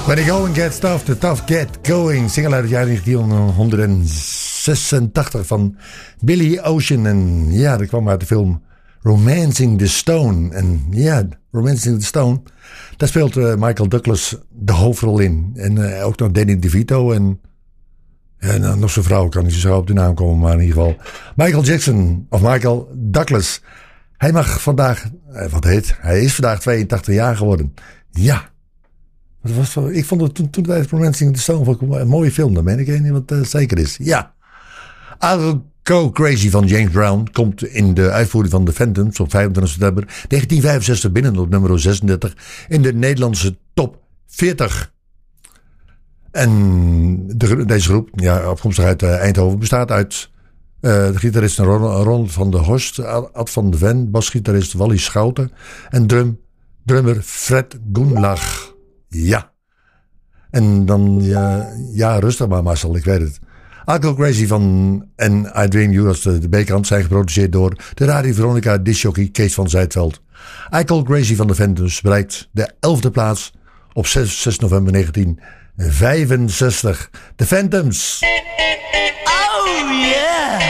When the going gets tough, the tough get going. Single uit het jaar 1986 van Billy Ocean. En ja, dat kwam uit de film Romancing the Stone. En ja, Romancing the Stone, daar speelt Michael Douglas de hoofdrol in. En ook nog Danny DeVito en nog zijn vrouw, kan niet zo op de naam komen, maar in ieder geval Michael Douglas. Hij mag vandaag, hij is vandaag 82 jaar geworden. Ja. Ik vond het toen tijdens Romancing the Stone een mooie film. Dan meen ik niet wat zeker is. Ja. I'll Go Crazy van James Brown komt in de uitvoering van The Phantoms op 25 september 1965 binnen op nummer 36 in de Nederlandse top 40. En deze groep, ja, afkomstig uit Eindhoven, bestaat uit de gitarist Ronald van der Horst, Ad van de Ven, basgitarist Wally Schouten en drummer Fred Goenlach. Ja. En dan, ja, rustig maar Marcel, ik weet het. I'll Go Crazy en I Dream You als de B-kant zijn geproduceerd door de Radio Veronica discjockey Kees van Zijtveld. I Go Crazy van de Phantoms bereikt de 11e plaats op 6 november 1965. De Phantoms. Oh yeah!